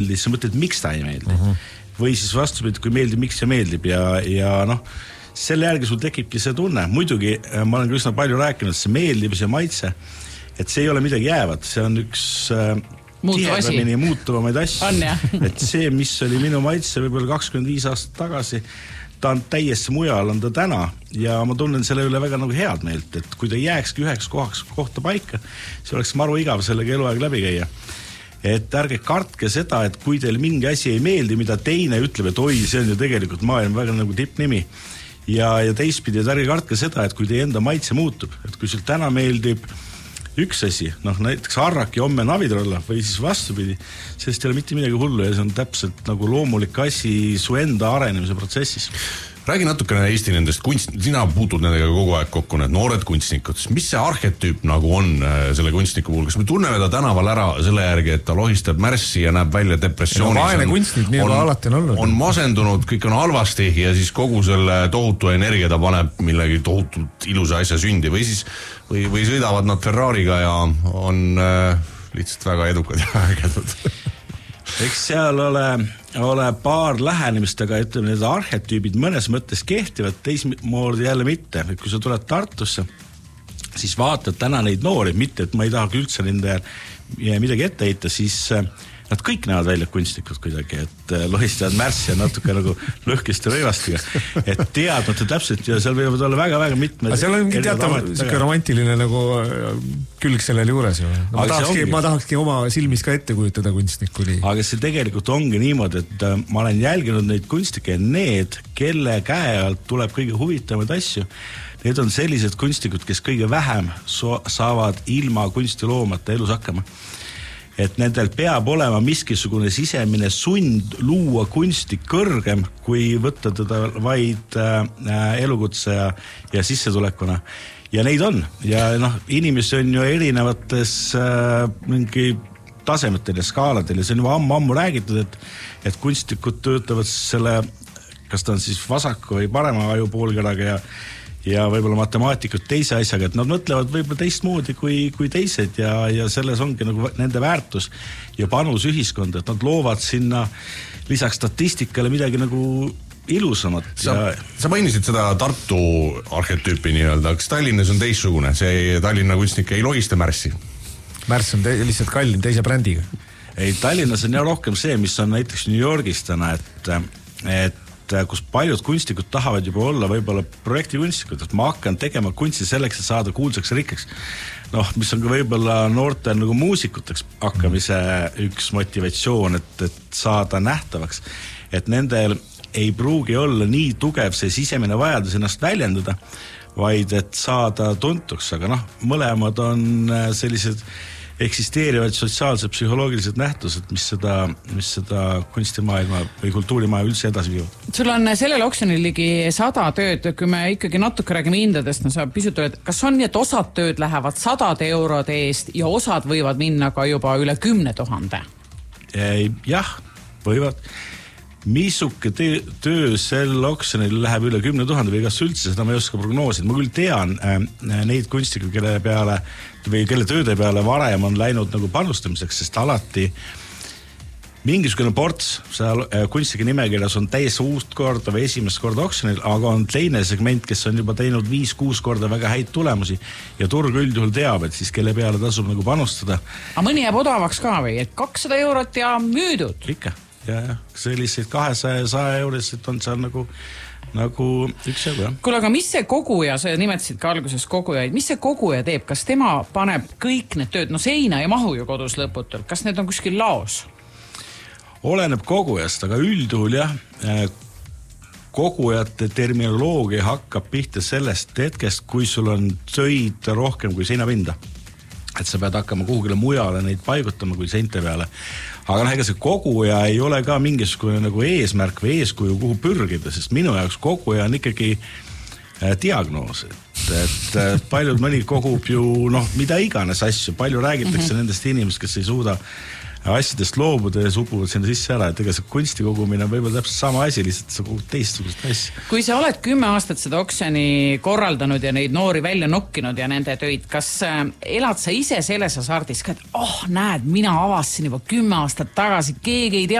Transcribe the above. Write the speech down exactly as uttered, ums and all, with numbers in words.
meeldi, siis sa mõtled, miks ta ei meeldi. Uh-huh. Või siis vastupidi, kui meeldib, miks see meeldib ja, ja noh, selle järgi sul tekibki see tunne. Muidugi ma olen ka üsna palju rääkinud, see meeldib, see maitse, et see ei ole midagi jäävat, see on üks tihedamini muutuvamaid asju. Et see, mis oli minu maitse võib-olla kakskümmend viis aastat tagasi, ta on täiesti mujal, on ta täna ja ma tunnen selle üle väga nagu head meelt, et kui ta jääkski üheks kohaks kohta paika, see oleks maru igav sellega eluaeg läbi käia. Et ärge kartke seda, et kui teil mingi asi ei meeldi, mida teine ütleb, et oi, see on ju tegelikult maailm väga nagu tippnimi ja, ja teistpidi, et ärge kartke seda, et kui teie enda maitse muutub, et kui sul täna meeldib üks asi, noh näiteks Arrak ja homme Navitrolla või siis vastupidi, sellest ei ole mitte midagi hullu ja see on täpselt nagu loomulik asi su enda arenemise protsessis. Räägi natukene Eesti nendest kunst... Sina puutud nendega kogu aeg kokku, need noored kunstnikud. Mis see arhetüüp nagu on selle kunstniku puhul? Kas me tunneme ta tänaval ära selle järgi, et ta lohistab märssi ja näeb välja depressioonis? No vaene kunstnik, nii on alati on olnud. On masendunud, kõik on halvasti ja siis kogu selle tohutu energia ta paneb millegi tohutult ilusa asja sündi või siis või, või sõidavad nad Ferrariga ja on äh, lihtsalt väga edukad ja ägedad. Eks seal ole, ole paar lähenemist, aga ütleme, need arhetüübid mõnes mõttes kehtivad, teismoodi jälle mitte. Et kui sa tuled Tartusse, siis vaatad täna neid noori, mitte, et ma ei taha üldse nende midagi ette heita, siis nad kõik näevad välja kunstnikud kuidagi, et lohistavad märssi ja natuke nagu lõhkiste rõivastiga. Et teadmata täpselt ja seal võivad olla väga-väga mitmed... Aga seal on mingi teatav siuke romantiline nagu külg sellel juures ju. No, ma, tahakski, ma tahakski oma silmis ka ette kujutada kunstnikku. Nii. Aga see tegelikult ongi niimoodi, et ma olen jälginud neid kunstnikke ja need, kelle käe alt tuleb kõige huvitavaid asju, need on sellised kunstnikud, kes kõige vähem so- saavad ilma kunstiloomata elus hakkama. Et nendel peab olema miskisugune sisemine sund luua kunsti kõrgem, kui võtta teda vaid äh, elukutse ja, ja sissetulekuna. Ja neid on. Ja noh, inimesi on ju erinevates äh, mingi tasemetel ja skaaladel ja see on juba ammu-ammu räägitud, et, et kunstnikud töötavad selle, kas ta on siis vasaku või parema ajupoolkeraga ja ja võib-olla matemaatikud teise asjaga, et nad mõtlevad võib-olla teistmoodi kui, kui teised ja, ja selles ongi nagu nende väärtus ja panus ühiskonda, et nad loovad sinna lisaks statistikale midagi nagu ilusamat. Sa, ja... sa mainisid seda Tartu arhetüüpi nii-öelda, kas Tallinnas on teissugune, see Tallinna kunstnik ei lohista märssi? Märss on te- lihtsalt kallin teise brändiga. Ei, Tallinnas on ja rohkem see, mis on näiteks New Yorgis täna, et, et kus paljud kunstnikud tahavad juba olla võib-olla projektikunstnikud, et ma hakkan tegema kunsti selleks, et saada kuulsaks ja rikkaks. Noh, mis on ka võib-olla noorte nagu muusikuteks hakkamise üks motivatsioon, et, et saada nähtavaks. Et nendel ei pruugi olla nii tugev see sisemine vajadus ennast väljendada, vaid et saada tuntuks, aga noh, mõlemad on sellised eksisteerivad sotsiaalsed psühholoogilised nähtused, mis seda, mis seda kunstimaailma või kultuurimaailma üldse edasi viivad. Sul on sellel oksjonil ligi sada tööd, kui me ikkagi natuke räägime hindadest, no sa pisut öeld, kas on nii, et osad tööd lähevad sadade eurode eest ja osad võivad minna ka juba üle kümne tuhande? Jah, võivad. Misuke töö, töö sel oksjonil läheb üle kümne tuhande või kas üldse, seda ma ei oska prognoosida. Ma küll tean äh, neid kunstnikud, kelle peale või kelle tööde peale varem on läinud nagu panustamiseks, sest alati mingisugune ports seal äh, kunstnike nimekirjas on täiesti uust korda või esimest korda oksjonil, aga on teine segment, kes on juba teinud viis-kuus korda väga häid tulemusi ja turg üldjuhul teab, et siis kelle peale tasub nagu panustada. Aga mõni jääb odavaks ka või, et kakssada eurot ja müüdud? Ikka. Ja, ja selliseid kahesaja saja eurosid on seal nagu, nagu üks jagu, jah. Kuule, aga mis see koguja, sa nimetasid ka alguses kogujaid, mis see koguja teeb? Kas tema paneb kõik need tööd, no seina ei mahu ju kodus lõputult, kas need on kuskil laos? Oleneb kogujast, aga üldjuhul jah, kogujate terminoloogia hakkab pihta sellest hetkest, kui sul on töid rohkem kui seinapinda. Et sa pead hakkama kuhugile mujale neid paigutama kui seinte peale. Aga noh, ega see koguja ei ole ka mingisugune nagu eesmärk või eeskuju kuhu pürgida, sest minu jaoks koguja on ikkagi äh, diagnoos. Et, et äh, paljud mõni kogub ju noh, mida iganes asju, palju räägitakse mm-hmm. nendest inimest, kes ei suuda asjadest loobuda ja supuvad sinna sisse ära, et ega see kunsti kogumine on võib-olla täpselt sama asi, lihtsalt sa kogud teistsugust asja. Kui sa oled kümme aastat seda oksjoni korraldanud ja neid noori välja nokkinud ja nende töid, kas äh, elad sa ise selles hasardis ka, et oh, näed, mina avastasin juba kümme aastat tagasi, keegi ei tea,